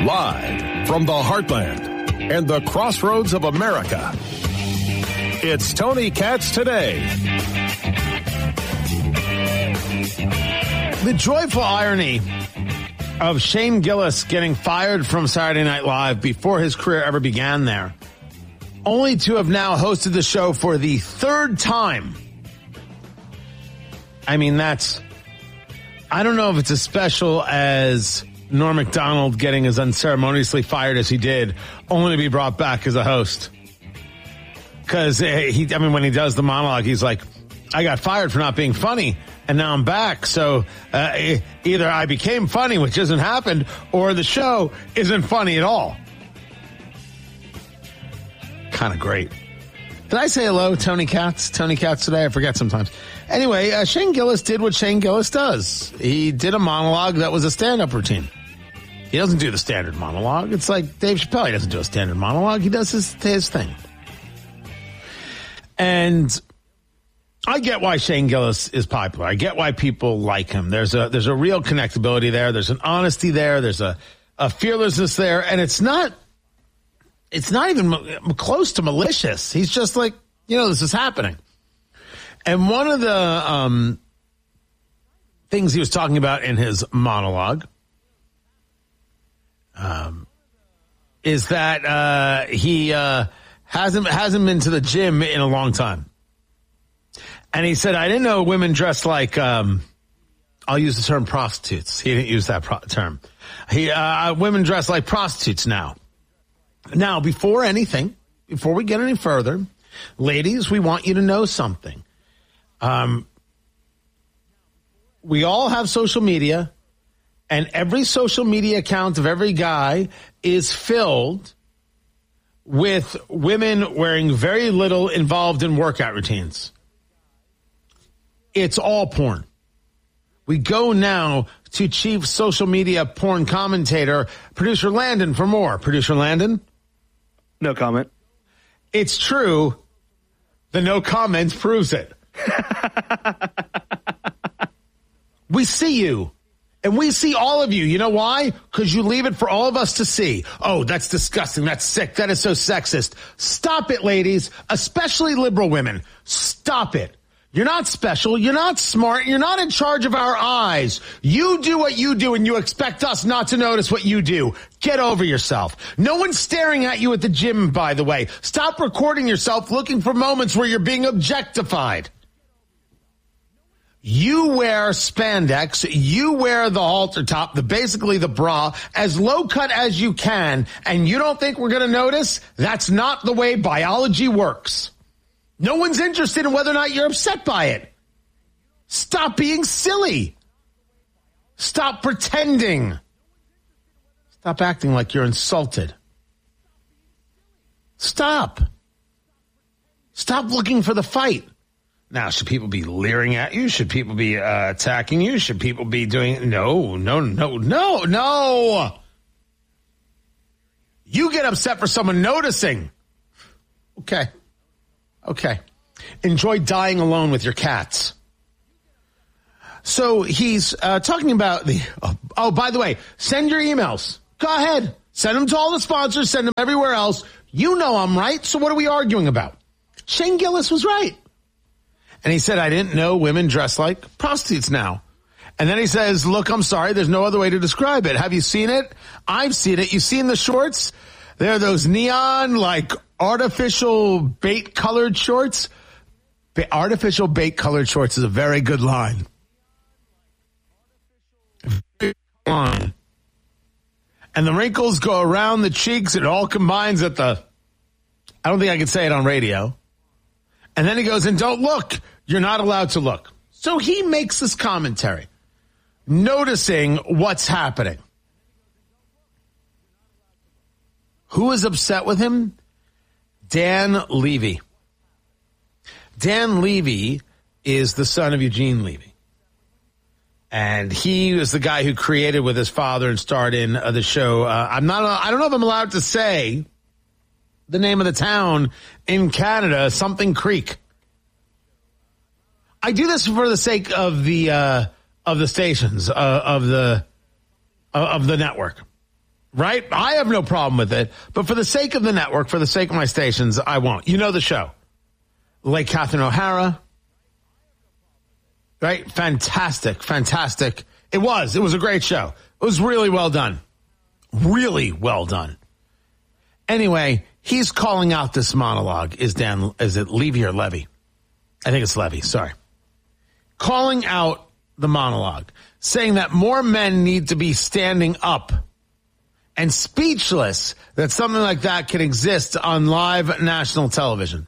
Live from the heartland and the crossroads of America, it's Tony Katz Today. The joyful irony of Shane Gillis getting fired from Saturday Night Live before his career ever began there, only to have now hosted the show for the third time. I mean, I don't know if it's as special as Norm Macdonald getting as unceremoniously fired as he did, only to be brought back as a host. Because when he does the monologue, he's like, I got fired for not being funny, and now I'm back. So either I became funny, which hasn't happened, or the show isn't funny at all. Kind of great. Did I say hello, Tony Katz? Tony Katz Today? I forget sometimes. Anyway, Shane Gillis did what Shane Gillis does. He did a monologue that was a stand-up routine. He doesn't do the standard monologue. It's like Dave Chappelle. He doesn't do a standard monologue. He does his thing. And I get why Shane Gillis is popular. I get why people like him. There's a real connectability there. There's an honesty there. There's a fearlessness there. And it's not even close to malicious. He's just like, this is happening. And one of the things he was talking about in his monologue is that he hasn't been to the gym in a long time. And he said, I didn't know women dressed like, I'll use the term prostitutes. He didn't use that term. Women dress like prostitutes now. Now, before we get any further, ladies, we want you to know something. We all have social media, and every social media account of every guy is filled with women wearing very little involved in workout routines. It's all porn. We go now to chief social media porn commentator, Producer Landon, for more. Producer Landon? No comment. It's true. The no comment proves it. We see you. And we see all of you. You know why? Because you leave it for all of us to see. Oh, that's disgusting. That's sick. That is so sexist. Stop it, ladies, especially liberal women. Stop it. You're not special. You're not smart. You're not in charge of our eyes. You do what you do, and you expect us not to notice what you do. Get over yourself. No one's staring at you at the gym, by the way. Stop recording yourself looking for moments where you're being objectified. You wear spandex, you wear the halter top, basically the bra, as low cut as you can, and you don't think we're going to notice? That's not the way biology works. No one's interested in whether or not you're upset by it. Stop being silly. Stop pretending. Stop acting like you're insulted. Stop. Stop looking for the fight. Now, should people be leering at you? Should people be attacking you? Should people be doing... No. You get upset for someone noticing. Okay. Enjoy dying alone with your cats. So he's talking about the... Oh, by the way, send your emails. Go ahead. Send them to all the sponsors. Send them everywhere else. You know I'm right, so what are we arguing about? Shane Gillis was right. And he said, I didn't know women dress like prostitutes now. And then he says, look, I'm sorry, there's no other way to describe it. Have you seen it? I've seen it. You've seen the shorts? They're those neon, like, artificial bait-colored shorts. Artificial bait-colored shorts is a very good line. Very good line. And the wrinkles go around the cheeks. It all combines at the... I don't think I can say it on radio. And then he goes, and don't look. You're not allowed to look. So he makes this commentary, noticing what's happening. Who is upset with him? Dan Levy. Dan Levy is the son of Eugene Levy. And he was the guy who created with his father and starred in the show. I don't know if I'm allowed to say the name of the town in Canada, something Creek. I do this for the sake of the stations, of the network. right? I have no problem with it, but for the sake of the network, for the sake of my stations, I won't. You know the show. Late Catherine O'Hara, right? Fantastic. It was a great show. It was really well done. Really well done. Anyway, he's calling out this monologue. Is it Levy or Levy? I think it's Levy, sorry. Calling out the monologue, saying that more men need to be standing up, and speechless that something like that can exist on live national television.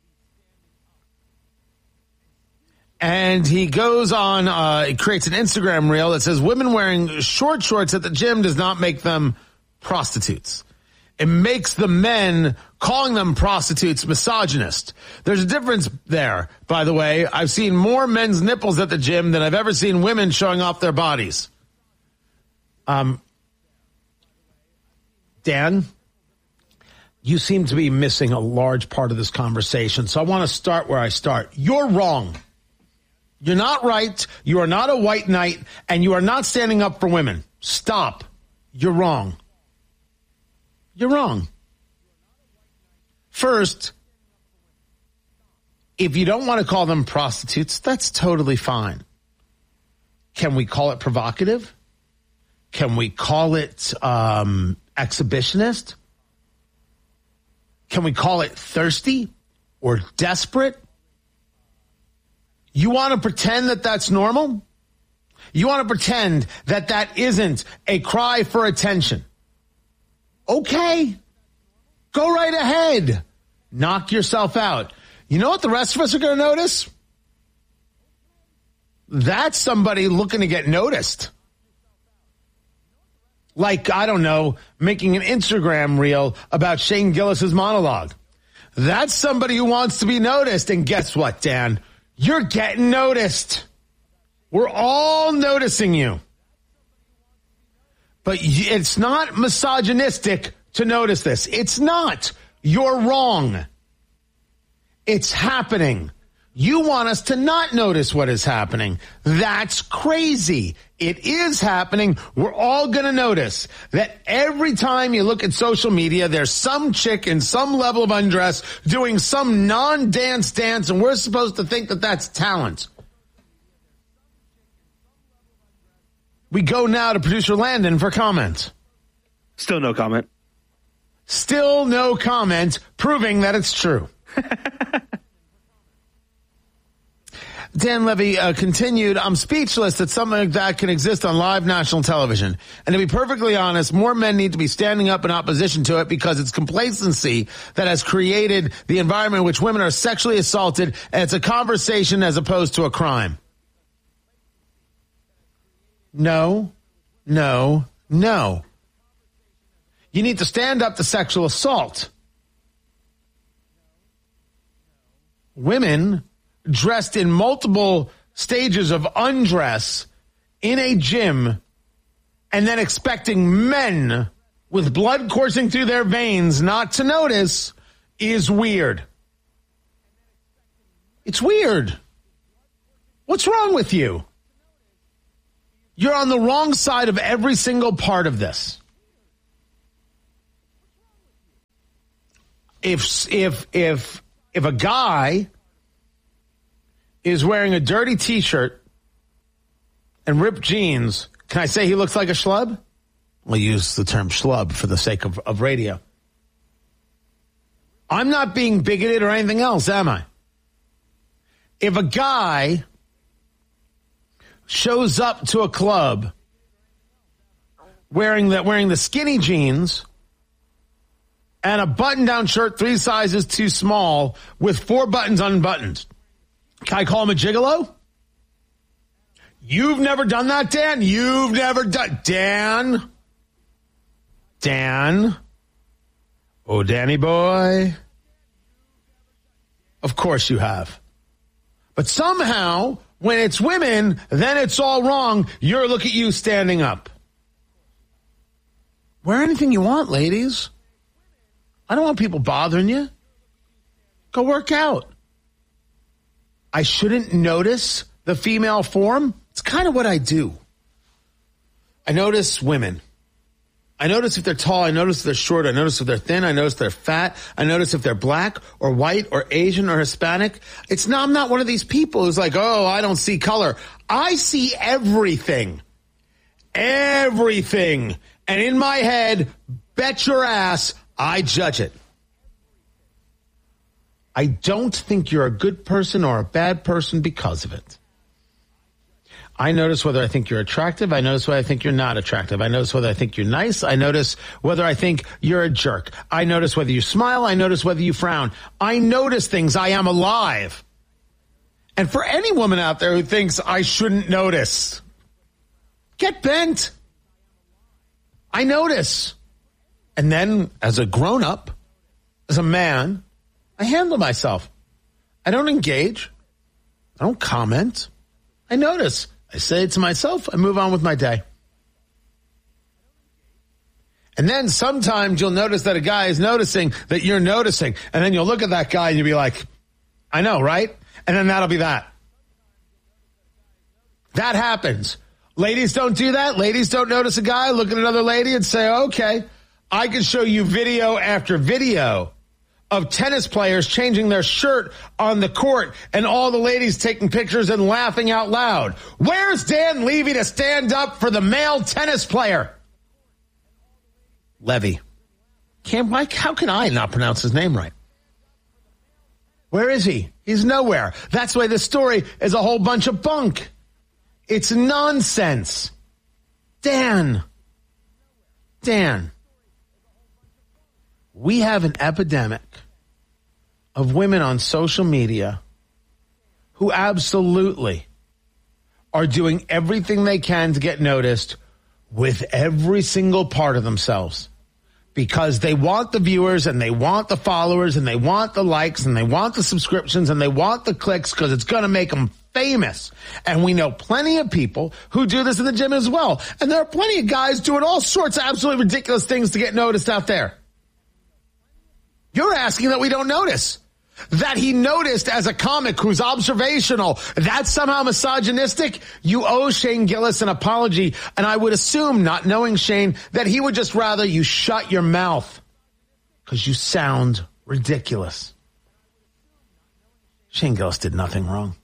And he goes on, he creates an Instagram reel that says women wearing short shorts at the gym does not make them prostitutes. It makes the men calling them prostitutes misogynist. There's a difference there, by the way. I've seen more men's nipples at the gym than I've ever seen women showing off their bodies. Dan, you seem to be missing a large part of this conversation, so I want to start where I start. You're wrong. You're not right. You are not a white knight, and you are not standing up for women. Stop. You're wrong. You're wrong. First, if you don't want to call them prostitutes, that's totally fine. Can we call it provocative? Can we call it exhibitionist? Can we call it thirsty or desperate? You want to pretend that that's normal? You want to pretend that that isn't a cry for attention? Okay. Go right ahead. Knock yourself out. You know what the rest of us are going to notice? That's somebody looking to get noticed. Like, I don't know, making an Instagram reel about Shane Gillis's monologue. That's somebody who wants to be noticed. And guess what, Dan? You're getting noticed. We're all noticing you. But it's not misogynistic to notice this. It's not. You're wrong. It's happening. You want us to not notice what is happening. That's crazy. It is happening. We're all going to notice that every time you look at social media, there's some chick in some level of undress doing some non-dance dance, and we're supposed to think that that's talent. We go now to producer Landon for comment. Still no comment. Still no comment, proving that it's true. Dan Levy continued, I'm speechless that something like that can exist on live national television. And to be perfectly honest, more men need to be standing up in opposition to it because it's complacency that has created the environment in which women are sexually assaulted, and it's a conversation as opposed to a crime. No. You need to stand up to sexual assault. Women dressed in multiple stages of undress in a gym and then expecting men with blood coursing through their veins not to notice is weird. It's weird. What's wrong with you? You're on the wrong side of every single part of this. If a guy is wearing a dirty T-shirt and ripped jeans, can I say he looks like a schlub? We'll use the term schlub for the sake of radio. I'm not being bigoted or anything else, am I? If a guy shows up to a club wearing the skinny jeans and a button-down shirt 3 sizes too small with 4 buttons unbuttoned, can I call him a gigolo? You've never done that, Dan? You've never done... Dan? Oh, Danny boy? Of course you have. But somehow, when it's women, then it's all wrong. Look at you standing up. Wear anything you want, ladies. I don't want people bothering you. Go work out. I shouldn't notice the female form. It's kind of what I do. I notice women. I notice if they're tall. I notice if they're short. I notice if they're thin. I notice if they're fat. I notice if they're black or white or Asian or Hispanic. I'm not one of these people who's like, oh, I don't see color. I see everything. Everything. And in my head, bet your ass, I judge it. I don't think you're a good person or a bad person because of it. I notice whether I think you're attractive. I notice whether I think you're not attractive. I notice whether I think you're nice. I notice whether I think you're a jerk. I notice whether you smile. I notice whether you frown. I notice things. I am alive. And for any woman out there who thinks I shouldn't notice, get bent. I notice. And then as a grown-up, as a man, I handle myself. I don't engage. I don't comment. I notice. I say it to myself. I move on with my day. And then sometimes you'll notice that a guy is noticing that you're noticing. And then you'll look at that guy and you'll be like, I know, right? And then that'll be that. That happens. Ladies don't do that. Ladies don't notice a guy, look at another lady and say, okay, I can show you video after video of tennis players changing their shirt on the court and all the ladies taking pictures and laughing out loud. Where's Dan Levy to stand up for the male tennis player? Levy. How can I not pronounce his name right? Where is he? He's nowhere. That's why this story is a whole bunch of bunk. It's nonsense. Dan. We have an epidemic of women on social media who absolutely are doing everything they can to get noticed with every single part of themselves because they want the viewers and they want the followers and they want the likes and they want the subscriptions and they want the clicks because it's going to make them famous. And we know plenty of people who do this in the gym as well. And there are plenty of guys doing all sorts of absolutely ridiculous things to get noticed out there. You're asking that we don't notice. That he noticed as a comic who's observational. That's somehow misogynistic. You owe Shane Gillis an apology. And I would assume, not knowing Shane, that he would just rather you shut your mouth. Because you sound ridiculous. Shane Gillis did nothing wrong.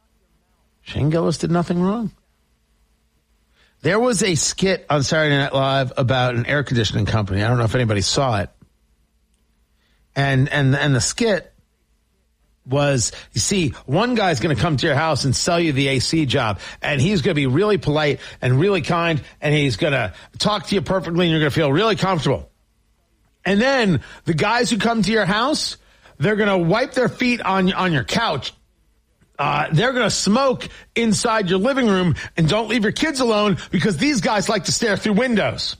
There was a skit on Saturday Night Live about an air conditioning company. I don't know if anybody saw it. And the skit was, you see, one guy's going to come to your house and sell you the AC job, and he's going to be really polite and really kind, and he's going to talk to you perfectly, and you're going to feel really comfortable. And then the guys who come to your house, they're going to wipe their feet on your couch. They're going to smoke inside your living room, and don't leave your kids alone because these guys like to stare through windows.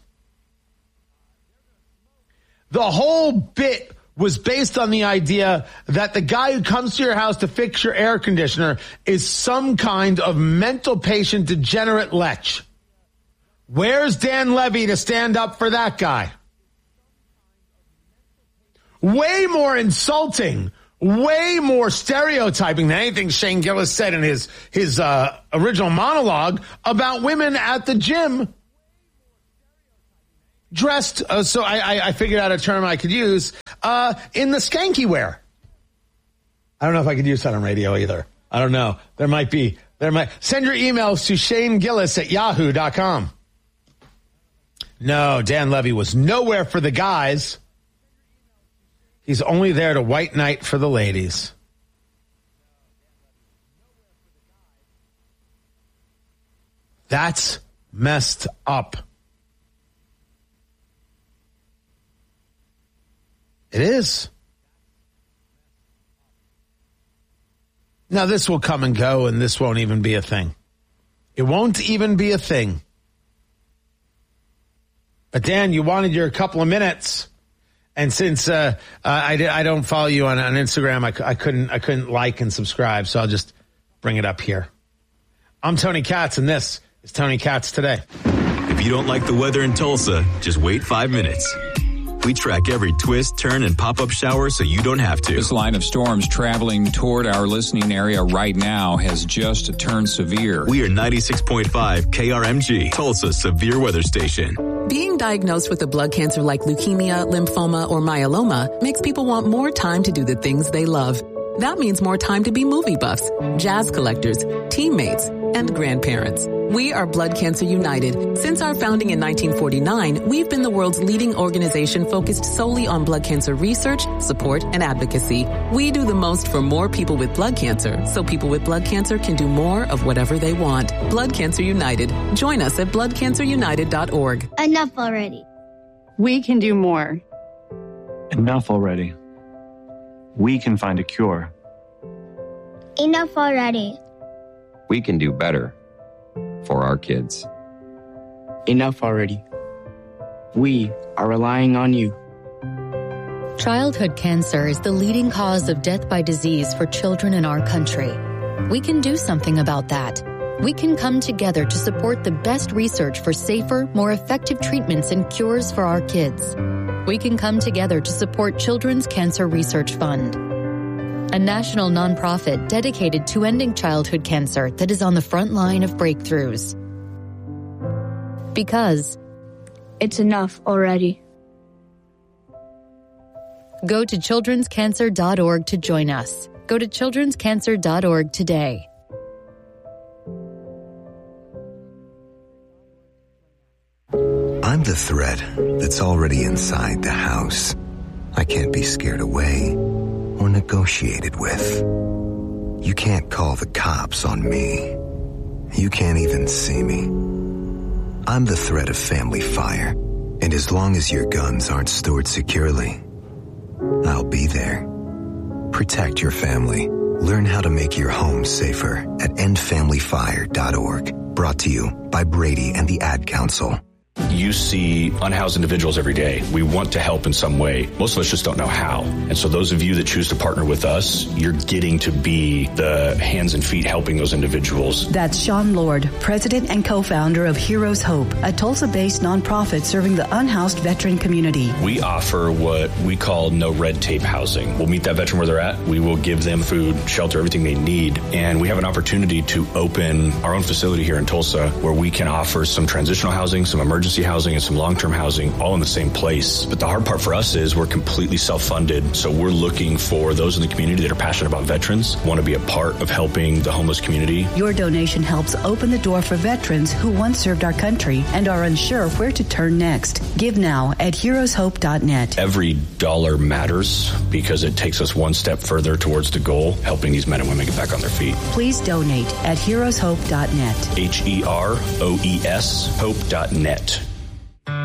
The whole bit was based on the idea that the guy who comes to your house to fix your air conditioner is some kind of mental patient degenerate lech. Where's Dan Levy to stand up for that guy? Way more insulting, way more stereotyping than anything Shane Gillis said in his original monologue about women at the gym. Dressed, so I figured out a term I could use, in the skanky wear. I don't know if I could use that on radio either. I don't know. There might. Send your emails to ShaneGillis@yahoo.com. No, Dan Levy was nowhere for the guys. He's only there to white knight for the ladies. That's messed up. It is. Now, this will come and go, and this won't even be a thing. It won't even be a thing. But, Dan, you wanted your couple of minutes. And since I don't follow you on Instagram, I couldn't like and subscribe, so I'll just bring it up here. I'm Tony Katz, and this is Tony Katz Today. If you don't like the weather in Tulsa, just wait 5 minutes. We track every twist, turn, and pop-up shower so you don't have to. This line of storms traveling toward our listening area right now has just turned severe. We are 96.5 KRMG, Tulsa's severe weather station. Being diagnosed with a blood cancer like leukemia, lymphoma, or myeloma makes people want more time to do the things they love. That means more time to be movie buffs, jazz collectors, teammates, and grandparents. We are Blood Cancer United. Since our founding in 1949, we've been the world's leading organization focused solely on blood cancer research, support, and advocacy. We do the most for more people with blood cancer, so people with blood cancer can do more of whatever they want. Blood Cancer United. Join us at bloodcancerunited.org. Enough already. We can do more. Enough already. We can find a cure. Enough already. We can do better for our kids. Enough already. We are relying on you. Childhood cancer is the leading cause of death by disease for children in our country. We can do something about that. We can come together to support the best research for safer, more effective treatments and cures for our kids. We can come together to support Children's Cancer Research Fund, a national nonprofit dedicated to ending childhood cancer that is on the front line of breakthroughs. Because it's enough already. Go to childrenscancer.org to join us. Go to childrenscancer.org today. I'm the threat that's already inside the house. I can't be scared away or negotiated with. You can't call the cops on me. You can't even see me. I'm the threat of family fire, and as long as your guns aren't stored securely, I'll be there. Protect your family. Learn how to make your home safer at endfamilyfire.org. Brought to you by Brady and the Ad Council. You see unhoused individuals every day. We want to help in some way. Most of us just don't know how. And so those of you that choose to partner with us, you're getting to be the hands and feet helping those individuals. That's Sean Lord, president and co-founder of Heroes Hope, a Tulsa-based nonprofit serving the unhoused veteran community. We offer what we call no red tape housing. We'll meet that veteran where they're at. We will give them food, shelter, everything they need. And we have an opportunity to open our own facility here in Tulsa where we can offer some transitional housing, some emergency housing, and some long-term housing all in the same place. But the hard part for us is we're completely self-funded. So we're looking for those in the community that are passionate about veterans, want to be a part of helping the homeless community. Your donation helps open the door for veterans who once served our country and are unsure where to turn next. Give now at heroeshope.net. Every dollar matters because it takes us one step further towards the goal, helping these men and women get back on their feet. Please donate at heroeshope.net. HEROES hope.net.